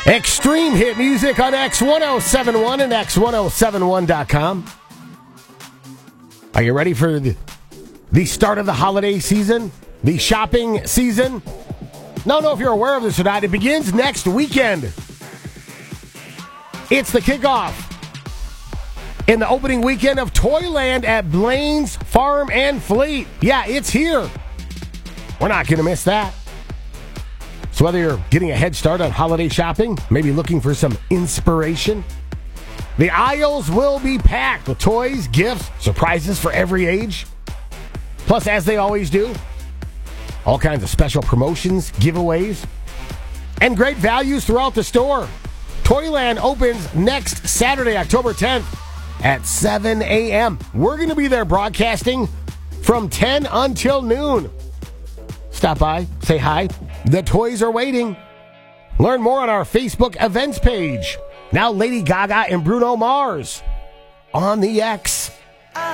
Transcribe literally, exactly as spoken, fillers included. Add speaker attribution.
Speaker 1: Extreme hit music on X ten seventy-one and X ten seventy-one dot com. Are you ready for the, the start of the holiday season? The shopping season? Don't know if you're aware of this or not. It begins next weekend. It's the kickoff in the opening weekend of Toyland at Blaine's Farm and Fleet. Yeah, it's here. We're not going to miss that. So whether you're getting a head start on holiday shopping, maybe looking for some inspiration, the aisles will be packed with toys, gifts, surprises for every age. Plus, as they always do, all kinds of special promotions, giveaways, and great values throughout the store. Toyland opens next Saturday, October tenth at seven a.m. We're going to be there broadcasting from ten until noon. Stop by, say hi. The toys are waiting. Learn more on our Facebook events page. Now Lady Gaga and Bruno Mars on the X.